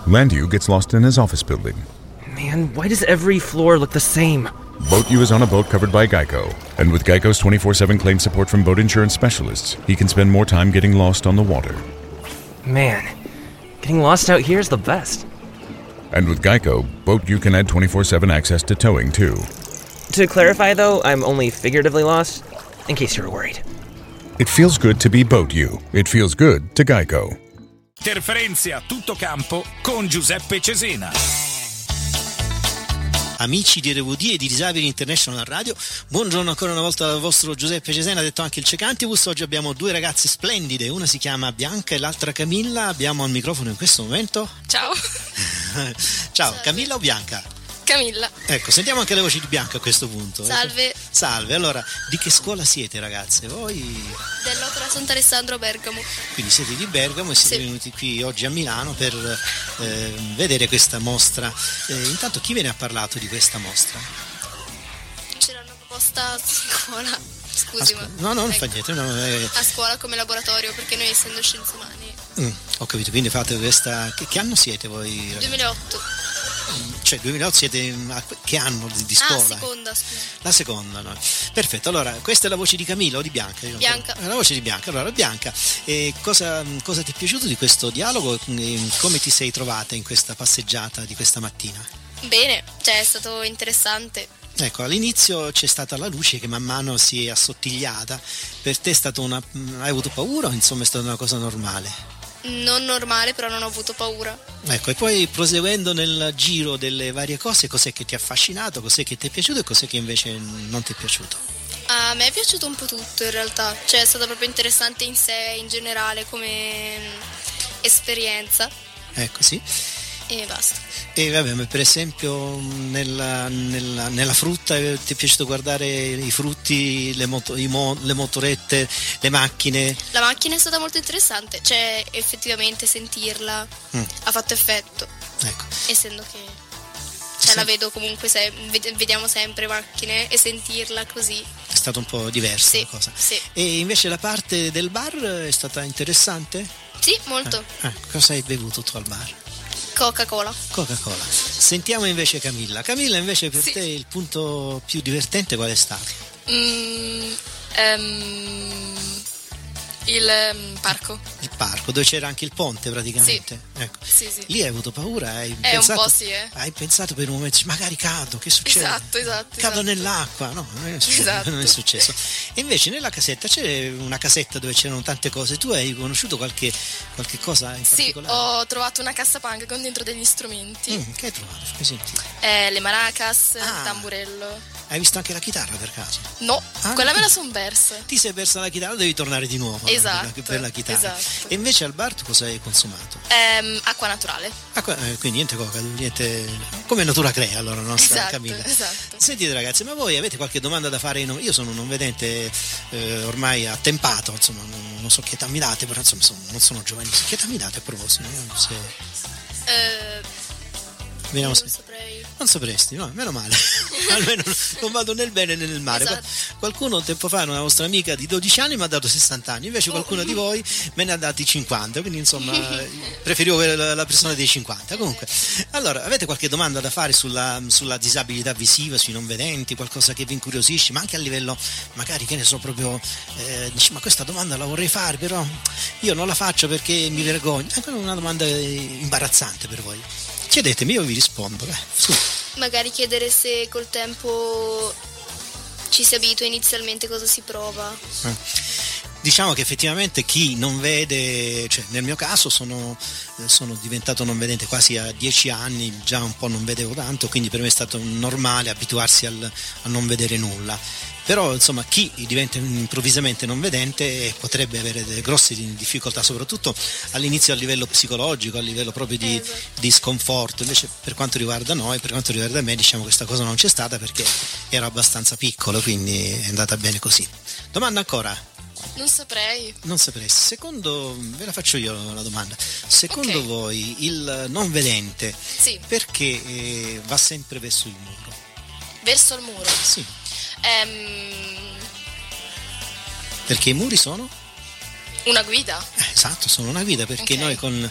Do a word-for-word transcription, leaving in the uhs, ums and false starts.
Landu gets lost in his office building. Man, why does every floor look the same? Boat U is on a boat covered by Geico, and with Geico's twenty-four seven claim support from boat insurance specialists, he can spend more time getting lost on the water. Man, getting lost out here is the best. And with Geico, Boat U can add twenty-four seven access to towing, too. To clarify, though, I'm only figuratively lost, in case you were worried. It feels good to be Boat U. It feels good to Geico. Interferenze a tutto campo con Giuseppe Cesena. Amici di R V D e di Disabili International Radio, buongiorno ancora una volta dal vostro Giuseppe Cesena, detto anche il Cecantibus. Oggi abbiamo due ragazze splendide, una si chiama Bianca e l'altra Camilla. Abbiamo al microfono in questo momento. Ciao. Ciao, Camilla o Bianca? Camilla. Ecco, sentiamo anche le voci di Bianca a questo punto. Salve. Ecco. Salve, allora, di che scuola siete ragazze? Voi? Dell'Opera Sant'Alessandro Bergamo. Quindi siete di Bergamo e siete sì. venuti qui oggi a Milano per eh, vedere questa mostra. Eh, intanto chi ve ne ha parlato di questa mostra? Ce l'hanno proposta a scuola. Scusi, a scu- ma... No, no, non ecco. fa niente. No, eh. A scuola come laboratorio, perché noi essendo scienze umane. Mm, ho capito, quindi fate questa... Che, che anno siete voi? Ragazzi? duemilaotto. Cioè duemilaotto siete a che anno di, di scuola? Ah, seconda, scusa. La seconda, no. Perfetto, allora questa è la voce di Camilla o di Bianca? Bianca. La voce di Bianca. Allora Bianca, eh, cosa, cosa ti è piaciuto di questo dialogo? Eh, come ti sei trovata in questa passeggiata di questa mattina? Bene, cioè è stato interessante. Ecco, all'inizio c'è stata la luce che man mano si è assottigliata. Per te è stata una... hai avuto paura o insomma è stata una cosa normale? Non normale, però non ho avuto paura. Ecco, e poi proseguendo nel giro delle varie cose, cos'è che ti ha affascinato, cos'è che ti è piaciuto e cos'è che invece non ti è piaciuto? A me è piaciuto un po' tutto in realtà, cioè è stato proprio interessante in sé, in generale, come esperienza. Ecco, sì. E basta. E vabbè, ma per esempio nella, nella, nella frutta ti è piaciuto guardare i frutti, le, moto, i mo, le motorette, le macchine? La macchina è stata molto interessante, cioè effettivamente sentirla mm. ha fatto effetto. Ecco. Essendo che cioè, sì. la vedo comunque, se, vediamo sempre macchine e sentirla così. È stato un po' diverso sì, la cosa. Sì. E invece la parte del bar è stata interessante? Sì, molto. Eh, eh, cosa hai bevuto tu al bar? Coca-Cola. Coca-Cola. Sentiamo invece Camilla. Camilla, invece per sì. te il punto più divertente qual è stato? Mm, um, il um, parco. Il parco, dove c'era anche il ponte praticamente. Sì. Ecco. Sì, sì. Lì hai avuto paura? Hai eh, pensato, un po' sì, eh. Hai pensato per un momento, magari cado, che succede? Esatto, esatto. Cado esatto. nell'acqua, no, non è, successo, esatto. non è successo. E invece nella casetta c'è una casetta dove c'erano tante cose. Tu hai conosciuto qualche, qualche cosa in sì, particolare? Ho trovato una cassapanca con dentro degli strumenti. Mm, che hai trovato? Fammi sentire. Eh, le maracas, ah, il tamburello. Hai visto anche la chitarra per caso? No, ah, quella me la son persa. Ti sei persa la chitarra, devi tornare di nuovo. Esatto. Per la, per la chitarra. Esatto. E invece al bar tu cosa hai consumato? Ehm, acqua naturale. Acqua, eh, quindi niente coca, niente. Come natura crea allora la nostra esatto, Camilla. Esatto. Sentite ragazzi, ma voi avete qualche domanda da fare? Io sono un non vedente eh, ormai attempato, insomma, non, non so che età mi date, però insomma sono, non sono giovanissimo. Che età mi date a proposito? Non, se... eh, Vediamo non se... saprei. Non sapresti, no? Meno male. Almeno non vado nel bene né nel male. Esatto. Qualcuno tempo fa, una vostra amica di dodici anni mi ha dato sessanta anni, invece qualcuno oh. di voi me ne ha dati cinquanta, quindi insomma preferivo la persona dei cinquanta. Comunque, allora, avete qualche domanda da fare sulla, sulla disabilità visiva, sui non vedenti, qualcosa che vi incuriosisce, ma anche a livello, magari che ne so, proprio eh, dici, ma questa domanda la vorrei fare, però io non la faccio perché mi vergogno. È una domanda imbarazzante per voi. Chiedetemi, io vi rispondo. Eh, su. Magari chiedere se col tempo ci si abitua inizialmente, cosa si prova. Eh. Diciamo che effettivamente chi non vede, cioè nel mio caso sono, sono diventato non vedente quasi a dieci anni, già un po' non vedevo tanto, quindi per me è stato normale abituarsi al, a non vedere nulla. Però insomma chi diventa improvvisamente non vedente potrebbe avere delle grosse difficoltà, soprattutto all'inizio a livello psicologico, a livello proprio di, esatto. di sconforto. Invece per quanto riguarda noi, per quanto riguarda me, diciamo che questa cosa non c'è stata perché ero abbastanza piccolo, quindi è andata bene così. Domanda ancora? Non saprei. Non sapresti. Secondo, ve la faccio io la domanda. Secondo okay. voi il non vedente sì. perché eh, va sempre verso il muro? Verso il muro? Sì. Ehm... Perché i muri sono? Una guida? Eh, esatto, sono una guida perché okay. noi con